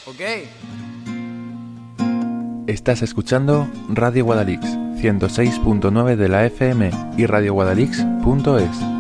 Ok. Estás escuchando Radio Guadalix 106.9 de la FM y radioguadalix.es.